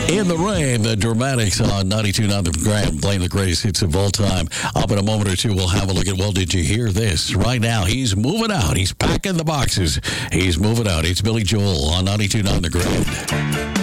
In the Rain, the Dramatics on 92.9 The Grand, playing the greatest hits of all time. Up in a moment or two, we'll have a look at, well, did you hear this? Right now, he's moving out. He's packing the boxes. He's moving out. It's Billy Joel on 92.9 The Grand.